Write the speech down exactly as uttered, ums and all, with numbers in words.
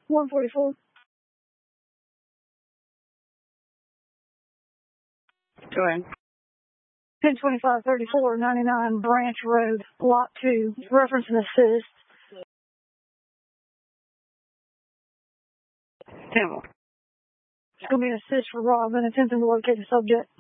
one forty-four. Go ahead. ten twenty-five thirty-four, ninety-nine Branch Road, Lot two, reference and assist. Temple. It's going to be an assist for Robin, attempting to locate the subject.